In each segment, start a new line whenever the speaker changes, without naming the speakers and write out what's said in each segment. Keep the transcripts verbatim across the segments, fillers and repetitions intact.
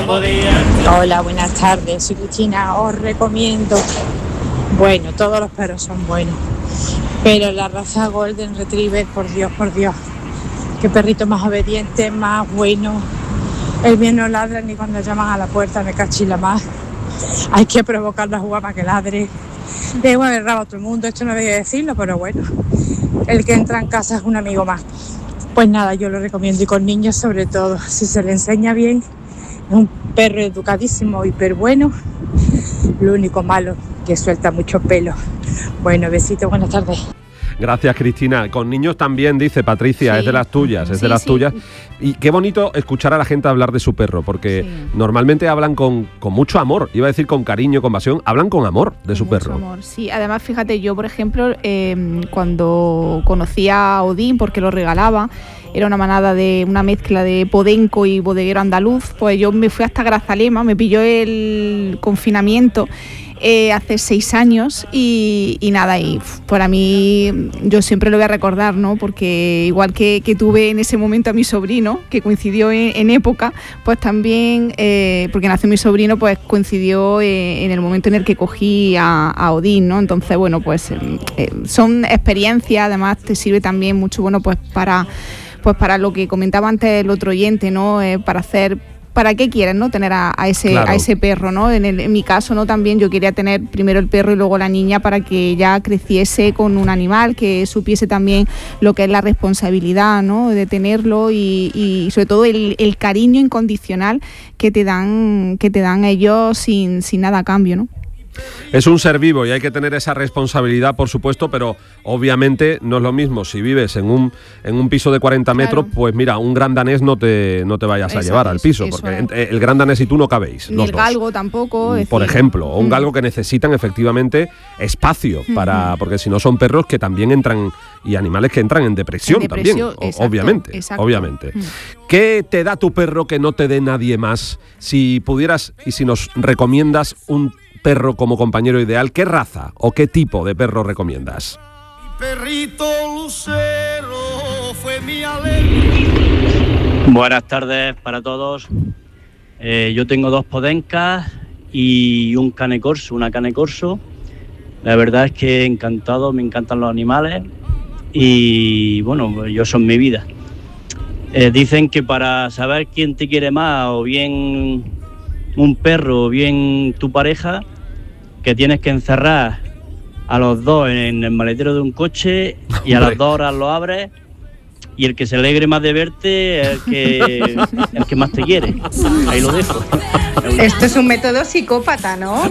Hola, buenas tardes, soy Cristina, os recomiendo. Bueno, todos los perros son buenos, pero la raza Golden Retriever, por Dios, por Dios, qué perrito más obediente, más bueno. El mío no ladra ni cuando llaman a la puerta, me cachila más. Hay que provocarlo a jugar para que ladre. Le igual el rabo a todo el mundo, esto no debía decirlo, pero bueno, el que entra en casa es un amigo más. Pues nada, yo lo recomiendo, y con niños sobre todo, si se le enseña bien, es un perro educadísimo, hiper bueno. Lo único malo, que suelta mucho pelo. Bueno, besitos, buenas tardes.
Gracias, Cristina. Con niños también, dice Patricia, sí. es de las tuyas, es sí, de las sí. tuyas. Y qué bonito escuchar a la gente hablar de su perro, porque sí. normalmente hablan con, con mucho amor, iba a decir con cariño, con pasión, hablan con amor de con su perro.
Amor, sí. Además, fíjate, yo, por ejemplo, eh, cuando conocí a Odín, porque lo regalaba, era una manada de una mezcla de podenco y bodeguero andaluz, pues yo me fui hasta Grazalema, me pilló el confinamiento Eh, hace seis años y, y nada, y para mí yo siempre lo voy a recordar, ¿no? Porque igual que, que tuve en ese momento a mi sobrino, que coincidió en, en época, pues también, eh, porque nació mi sobrino, pues coincidió eh, en el momento en el que cogí a, a Odín, ¿no? Entonces, bueno, pues eh, son experiencias, además te sirve también mucho, bueno, pues para, pues para lo que comentaba antes el otro oyente, ¿no? Eh, para hacer... ¿Para qué quieres, no? Tener a, a ese claro. a ese perro, ¿no? En, el, en mi caso, ¿no? También yo quería tener primero el perro y luego la niña para que ella creciese con un animal, que supiese también lo que es la responsabilidad, ¿no? De tenerlo y, y sobre todo el, el cariño incondicional que te dan que te dan ellos sin, sin nada a cambio, ¿no?
Es un ser vivo y hay que tener esa responsabilidad, por supuesto, pero obviamente no es lo mismo si vives en un en un piso de cuarenta metros, claro. pues mira, un gran danés no te no te vayas Exacto, a llevar al piso, eso, porque eso. el gran danés y tú no cabéis.
Ni
los
el
dos.
galgo tampoco. Es
por
decir,
ejemplo, o un
mm.
galgo que necesitan efectivamente espacio para, mm. porque si no son perros que también entran y animales que entran en depresión, en depresión también, exacto, obviamente, exacto. obviamente. Mm. ¿Qué te da tu perro que no te dé nadie más? Si pudieras y si nos recomiendas un perro como compañero ideal, ¿qué raza o qué tipo de perro recomiendas?
Mi perrito Lucero fue mi alegría.
Buenas tardes para todos. Eh, yo tengo dos podencas y un cane corso, una cane corso. La verdad es que encantado, me encantan los animales y bueno, ellos son mi vida. Eh, dicen que para saber quién te quiere más, o bien un perro o bien tu pareja, que tienes que encerrar a los dos en el maletero de un coche y a las dos horas lo abres y el que se alegre más de verte es el que, el que más te quiere. Ahí lo dejo.
Esto es un método psicópata, ¿no?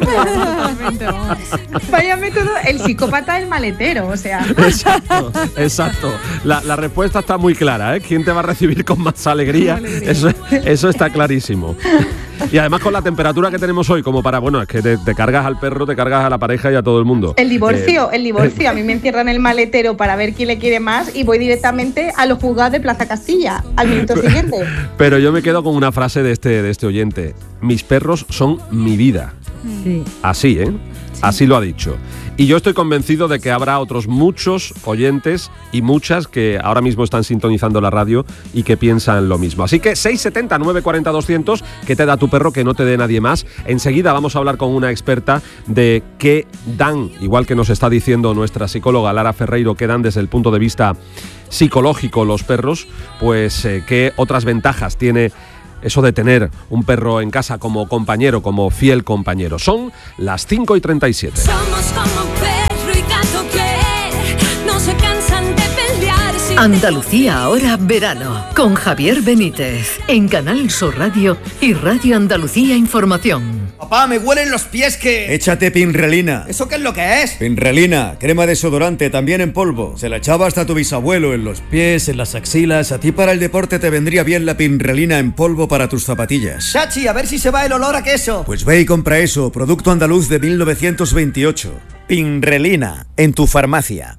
Vaya método, el psicópata del maletero, o sea.
Exacto, exacto. La, la respuesta está muy clara, ¿eh? ¿Quién te va a recibir con más alegría? alegría. Eso, eso está clarísimo. Y además con la temperatura que tenemos hoy, como para, bueno, es que te, te cargas al perro, te cargas a la pareja y a todo el mundo.
El divorcio, eh, el divorcio. A mí me encierran el maletero para ver quién le quiere más y voy directamente a los juzgados de Plaza Castilla, al minuto siguiente.
Pero yo me quedo con una frase de este, de este oyente. Mis perros son mi vida. Sí. Así, ¿eh? Sí. Así lo ha dicho. Y yo estoy convencido de que habrá otros muchos oyentes y muchas que ahora mismo están sintonizando la radio y que piensan lo mismo. Así que seis siete cero, nueve cuatro cero, doscientos, ¿qué te da tu perro que no te dé nadie más? Enseguida vamos a hablar con una experta de qué dan, igual que nos está diciendo nuestra psicóloga Lara Ferreiro, qué dan desde el punto de vista psicológico los perros, pues eh, qué otras ventajas tiene eso de tener un perro en casa como compañero, como fiel compañero. Son las cinco y treinta y siete.
Somos como perro y gato que no se cansan de pelear. Sin
Andalucía ahora verano, con Javier Benítez, en Canal Sur Radio y Radio Andalucía Información.
Papá, me huelen los pies que...
Échate Pinrelina.
¿Eso qué es lo que es?
Pinrelina, crema desodorante, también en polvo. Se la echaba hasta tu bisabuelo, en los pies, en las axilas. A ti para el deporte te vendría bien la Pinrelina en polvo para tus zapatillas.
Chachi, a ver si se va el olor a queso.
Pues ve y compra eso, producto andaluz de mil novecientos veintiocho. Pinrelina, en tu farmacia.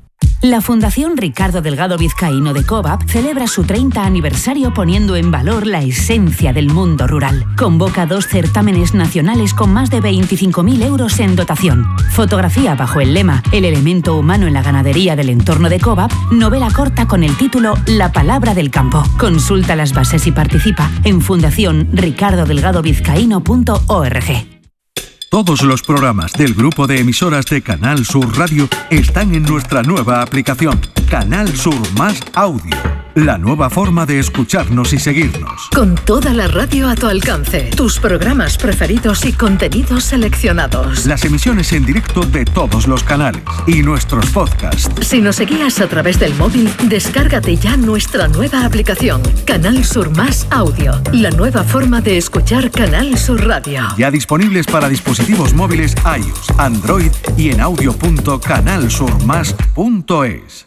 La Fundación Ricardo Delgado Vizcaíno de COVAP celebra su treinta aniversario poniendo en valor la esencia del mundo rural. Convoca dos certámenes nacionales con más de veinticinco mil euros en dotación. Fotografía bajo el lema El elemento humano en la ganadería del entorno de COVAP, novela corta con el título La palabra del campo. Consulta las bases y participa en fundación ricardo delgado vizcaíno punto org.
Todos los programas del grupo de emisoras de Canal Sur Radio están en nuestra nueva aplicación, Canal Sur Más Audio. La nueva forma de escucharnos y seguirnos.
Con toda la radio a tu alcance, tus programas preferidos y contenidos seleccionados.
Las emisiones en directo de todos los canales y nuestros podcasts.
Si nos seguías a través del móvil, descárgate ya nuestra nueva aplicación, Canal Sur Más Audio. La nueva forma de escuchar Canal Sur Radio.
Ya disponibles para dispositivos móviles iOS, Android y en audio punto canal sur más punto es.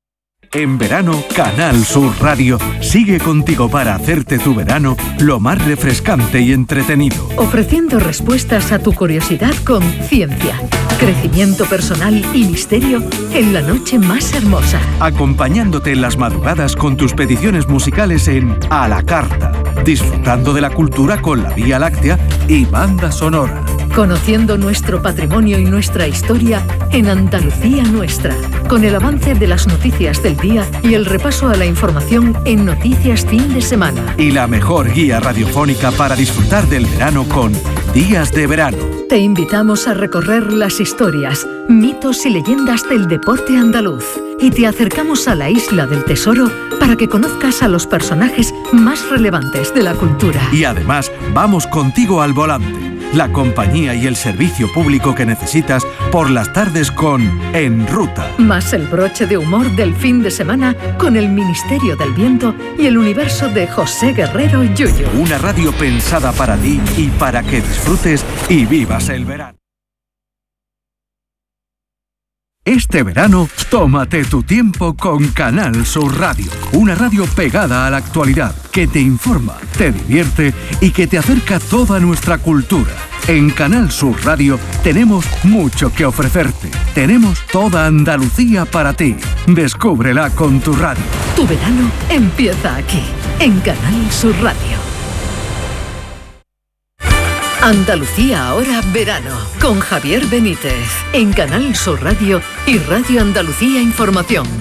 En verano, Canal Sur Radio sigue contigo para hacerte tu verano lo más refrescante y entretenido.
Ofreciendo respuestas a tu curiosidad con ciencia, crecimiento personal y misterio en la noche más hermosa.
Acompañándote en las madrugadas con tus peticiones musicales en A la Carta. Disfrutando de la cultura con la Vía Láctea y banda sonora.
Conociendo nuestro patrimonio y nuestra historia en Andalucía Nuestra, con el avance de las noticias del día y el repaso a la información en Noticias Fin de Semana.
Y la mejor guía radiofónica para disfrutar del verano con Días de Verano.
Te invitamos a recorrer las historias, mitos y leyendas del deporte andaluz. Y te acercamos a la Isla del Tesoro para que conozcas a los personajes más relevantes de la cultura.
Y además, vamos contigo al volante. La compañía y el servicio público que necesitas por las tardes con En Ruta.
Más el broche de humor del fin de semana con el Ministerio del Viento y el universo de José Guerrero Yuyu.
Una radio pensada para ti y para que disfrutes y vivas el verano. Este verano, tómate tu tiempo con Canal Sur Radio, una radio pegada a la actualidad, que te informa, te divierte y que te acerca toda nuestra cultura. En Canal Sur Radio tenemos mucho que ofrecerte. Tenemos toda Andalucía para ti. Descúbrela con tu radio.
Tu verano empieza aquí, en Canal Sur Radio. Andalucía ahora verano, con Javier Benítez, en Canal Sur Radio y Radio Andalucía Información.